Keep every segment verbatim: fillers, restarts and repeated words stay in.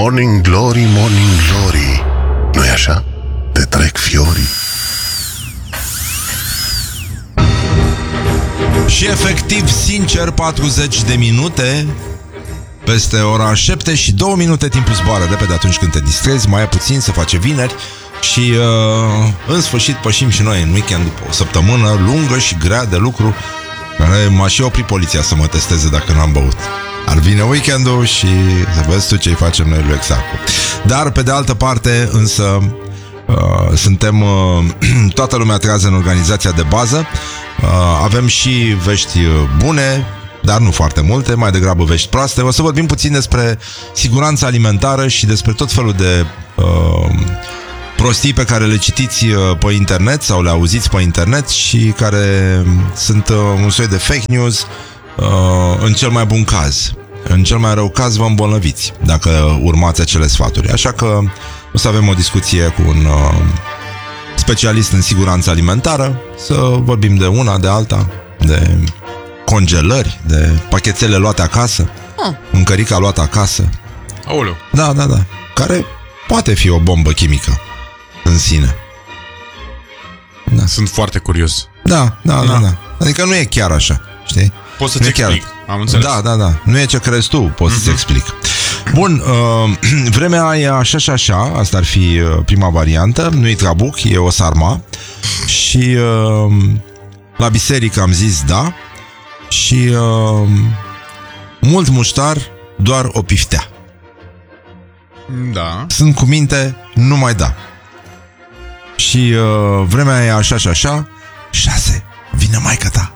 Morning Glory, Morning Glory, nu-i așa? Te trec fiorii. Și efectiv, sincer, patruzeci de minute peste ora șapte și două minute. Timpul zboară repede atunci când te distrezi. Mai e puțin, se face vineri. Și uh, în sfârșit pășim și noi în weekend, după o săptămână lungă și grea de lucru, care m-a și oprit poliția să mă testeze dacă n-am băut. Ar vine weekendul și să vezi tu ce-i facem noi lui Exacu. Dar pe de altă parte însă uh, suntem uh, toată lumea trează în organizația de bază. uh, Avem și vești bune, dar nu foarte multe, mai degrabă vești proaste. O să vorbim puțin despre siguranța alimentară și despre tot felul de uh, prostii pe care le citiți pe internet sau le auziți pe internet și care sunt un soi de fake news în cel mai bun caz. În cel mai rău caz vă îmbolnăviți dacă urmați acele sfaturi. Așa că o să avem o discuție cu un specialist în siguranță alimentară, să vorbim de una, de alta, de congelări, de pachetele luate acasă, ah. mâncărica luată acasă. Aoleu. Da, da, da. Care poate fi o bombă chimică în sine. Da. Sunt foarte curios. Da, da, da, da, da. Adică nu e chiar așa, știi? Poți să-ți explic, chiar... am înțeles. Da, da, da. Nu e ce crezi tu, poți mm-hmm. să-ți explic. Bun, uh, vremea e așa și așa. Asta ar fi uh, prima variantă. Nu-i trabuc, e o sarma. Și uh, la biserică am zis da. Și uh, mult muștar, doar o piftea. Da. Sunt cu minte, nu mai da. Și uh, vremea e așa și așa. Șase, vine maică ta.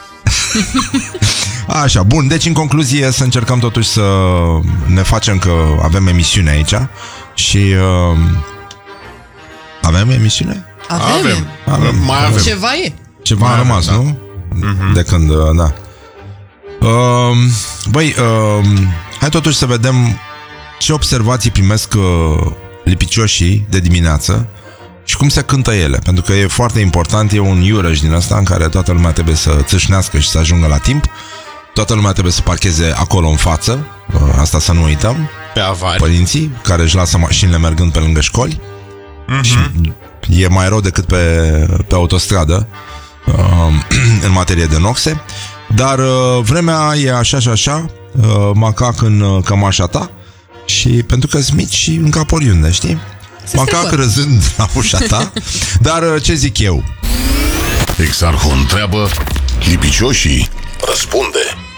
Așa, bun, deci în concluzie să încercăm totuși să ne facem că avem emisiune aici. Și uh, avem emisiune? Avem. Avem. avem. Mai avem. Ceva e. Ceva mai a rămas, avem, nu? Da. Uh-huh. De când, uh, da. uh, Băi, uh, hai totuși să vedem ce observații primesc uh, lipicioșii de dimineață și cum se cântă ele. Pentru că e foarte important, e un iurăș din ăsta în care toată lumea trebuie să țâșnească și să ajungă la timp. Toată lumea trebuie să parcheze acolo în față. uh, Asta să nu uităm. Pe avari. Părinții care își lasă mașinile mergând pe lângă școli. Uh-huh. Și e mai rău decât pe, pe autostradă uh, în materie de noxe. Dar uh, vremea e așa și așa. uh, Macac în uh, cămașa ta. Și pentru că sunt mici și în cap oriunde, știi? Se Macac râzând la ușa ta. Dar ce zic eu? Exarhul întreabă, lipicioșii răspunde.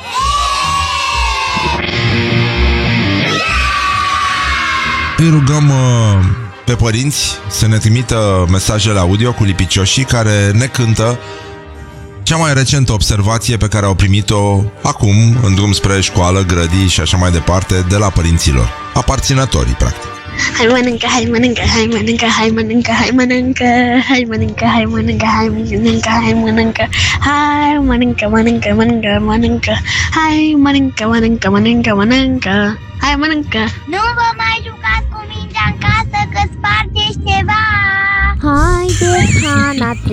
Îi rugăm uh, pe părinți să ne trimită mesajele audio cu lipicioșii care ne cântă cea mai recentă observație pe care au primit-o acum în drum spre școală, grădii și așa mai departe de la părinților, aparținătorii, practic. Hai mănâncă, hai mănâncă, hai mănâncă, hai mănâncă, hai mănâncă, hai mănâncă, hai mănâncă, hai mănâncă, hai mănâncă, hai mănâncă, mănâncă, mănâncă, mănâncă, hai mănâncă, mănâncă, mănâncă, mănâncă, hai mănâncă. Nu vă mai jucați cu mingea în casă că spargeți ceva. Haide, Hana,